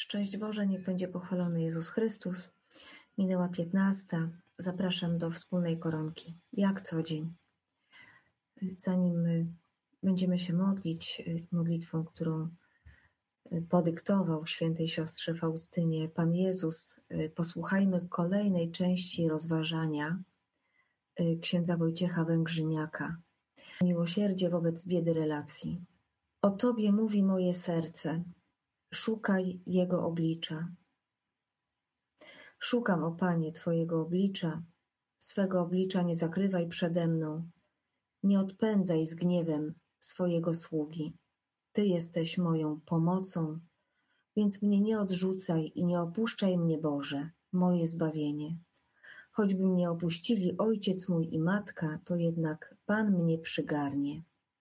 Szczęść Boże, niech będzie pochwalony Jezus Chrystus. Minęła 15. Zapraszam do wspólnej koronki, jak co dzień. Zanim będziemy się modlić modlitwą, którą podyktował świętej siostrze Faustynie Pan Jezus, posłuchajmy kolejnej części rozważania księdza Wojciecha Węgrzyniaka. Miłosierdzie wobec biedy relacji. O Tobie mówi moje serce, szukaj Jego oblicza. Szukam, o Panie, Twojego oblicza, swego oblicza nie zakrywaj przede mną, nie odpędzaj z gniewem swojego sługi. Ty jesteś moją pomocą, więc mnie nie odrzucaj i nie opuszczaj mnie, Boże, moje zbawienie. Choćby mnie opuścili ojciec mój i matka, to jednak Pan mnie przygarnie.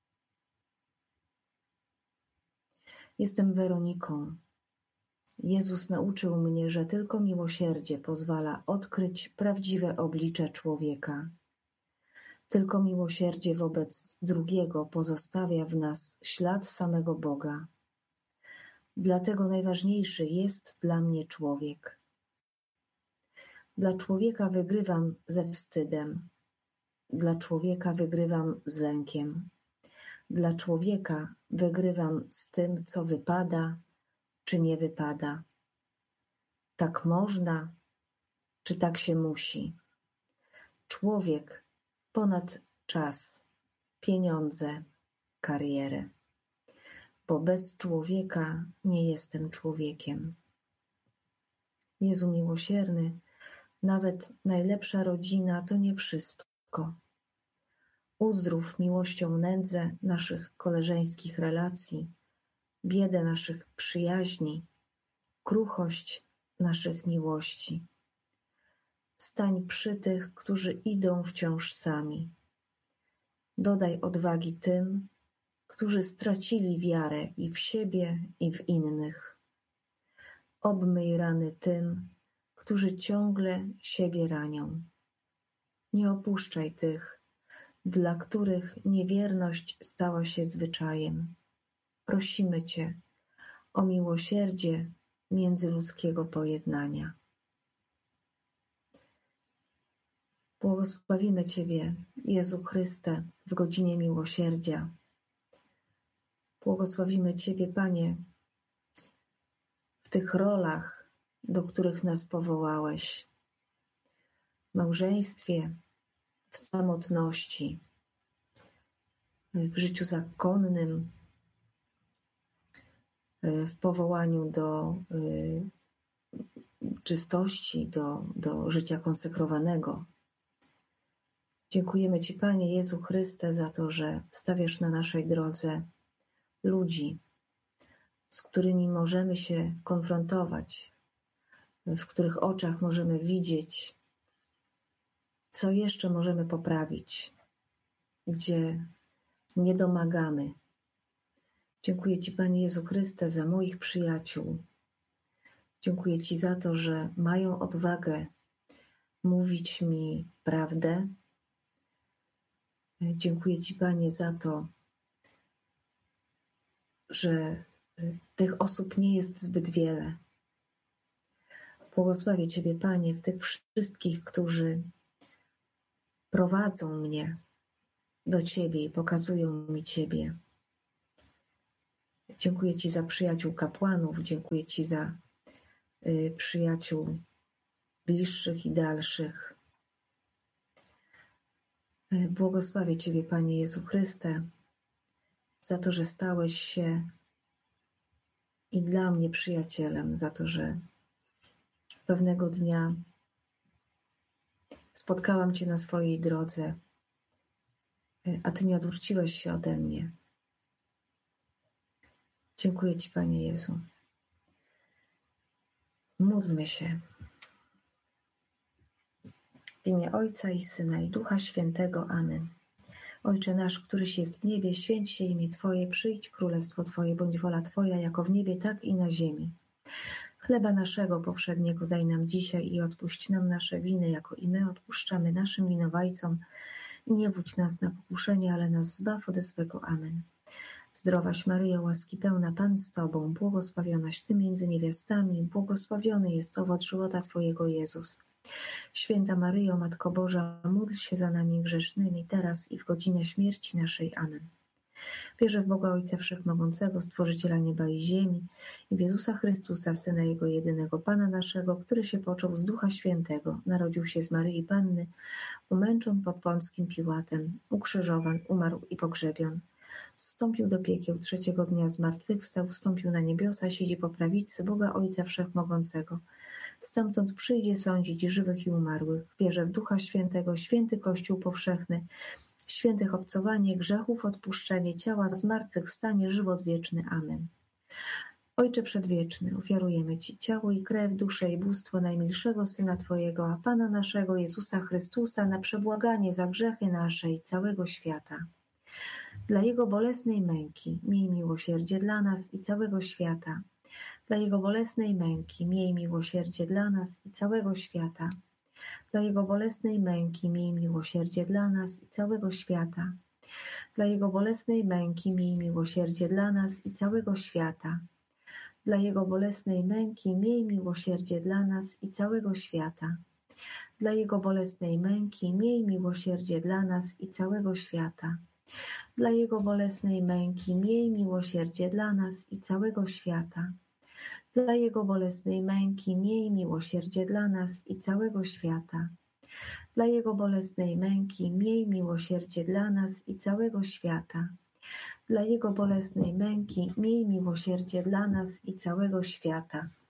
Jestem Weroniką. Jezus nauczył mnie, że tylko miłosierdzie pozwala odkryć prawdziwe oblicze człowieka. Tylko miłosierdzie wobec drugiego pozostawia w nas ślad samego Boga. Dlatego najważniejszy jest dla mnie człowiek. Dla człowieka wygrywam ze wstydem. Dla człowieka wygrywam z lękiem. Dla człowieka wygrywam z tym, co wypada, czy nie wypada. Tak można, czy tak się musi. Człowiek ponad czas, pieniądze, karierę. Bo bez człowieka nie jestem człowiekiem. Jezu miłosierny, nawet najlepsza rodzina to nie wszystko. Uzdrów miłością nędzę naszych koleżeńskich relacji, biedę naszych przyjaźni, kruchość naszych miłości. Stań przy tych, którzy idą wciąż sami. Dodaj odwagi tym, którzy stracili wiarę i w siebie, i w innych. Obmyj rany tym, którzy ciągle siebie ranią. Nie opuszczaj tych, dla których niewierność stała się zwyczajem. Prosimy Cię o miłosierdzie międzyludzkiego pojednania. Błogosławimy Ciebie, Jezu Chryste, w godzinie miłosierdzia. Błogosławimy Ciebie, Panie, w tych rolach, do których nas powołałeś. W małżeństwie, w samotności, w życiu zakonnym, w powołaniu do czystości, do życia konsekrowanego. Dziękujemy Ci, Panie Jezu Chryste, za to, że stawiasz na naszej drodze ludzi, z którymi możemy się konfrontować, w których oczach możemy widzieć, co jeszcze możemy poprawić, gdzie nie domagamy. Dziękuję Ci, Panie Jezu Chryste, za moich przyjaciół. Dziękuję Ci za to, że mają odwagę mówić mi prawdę. Dziękuję Ci, Panie, za to, że tych osób nie jest zbyt wiele. Błogosławię Ciebie, Panie, w tych wszystkich, którzy prowadzą mnie do Ciebie i pokazują mi Ciebie. Dziękuję Ci za przyjaciół kapłanów, dziękuję Ci za przyjaciół bliższych i dalszych. Błogosławię Ciebie, Panie Jezu Chryste, za to, że stałeś się i dla mnie przyjacielem, za to, że pewnego dnia spotkałam Cię na swojej drodze, a Ty nie odwróciłeś się ode mnie. Dziękuję Ci, Panie Jezu. Módlmy się. W imię Ojca i Syna i Ducha Świętego. Amen. Ojcze nasz, któryś jest w niebie, święć się imię Twoje, przyjdź królestwo Twoje, bądź wola Twoja, jako w niebie, tak i na ziemi. Chleba naszego powszedniego daj nam dzisiaj i odpuść nam nasze winy, jako i my odpuszczamy naszym winowajcom. I nie wódź nas na pokuszenie, ale nas zbaw ode złego. Amen. Zdrowaś Maryjo, łaski pełna, Pan z Tobą, błogosławionaś Ty między niewiastami, błogosławiony jest owoc żywota Twojego, Jezus. Święta Maryjo, Matko Boża, módl się za nami grzesznymi, teraz i w godzinę śmierci naszej. Amen. Wierzę w Boga Ojca Wszechmogącego, Stworzyciela nieba i ziemi, i w Jezusa Chrystusa, Syna Jego jedynego, Pana naszego, który się począł z Ducha Świętego, narodził się z Maryi Panny, umęczon pod Pąckim Piłatem, ukrzyżowan, umarł i pogrzebion. Zstąpił do piekieł, trzeciego dnia zmartwychwstał, wstąpił na niebiosa, siedzi po prawicy Boga Ojca Wszechmogącego. Stamtąd przyjdzie sądzić żywych i umarłych. Wierzę w Ducha Świętego, święty Kościół powszechny, świętych obcowanie grzechów, odpuszczenie ciała, zmartwychwstanie, żywot wieczny. Amen. Ojcze Przedwieczny, ofiarujemy Ci ciało i krew, duszę i bóstwo najmilszego Syna Twojego, a Pana naszego Jezusa Chrystusa, na przebłaganie za grzechy nasze i całego świata. Dla Jego bolesnej męki miej miłosierdzie dla nas i całego świata. Dla Jego bolesnej męki miej miłosierdzie dla nas i całego świata. Dla Jego bolesnej męki miej miłosierdzie dla nas i całego świata. Dla Jego bolesnej męki miej miłosierdzie dla nas i całego świata. Dla Jego bolesnej męki miej miłosierdzie dla nas i całego świata. Dla Jego bolesnej męki miej miłosierdzie dla nas i całego świata. Dla Jego bolesnej męki miej miłosierdzie dla nas i całego świata. Dla Jego bolesnej męki miej miłosierdzie dla nas i całego świata. Dla Jego bolesnej męki miej miłosierdzie dla nas i całego świata. Dla Jego bolesnej męki miej miłosierdzie dla nas i całego świata.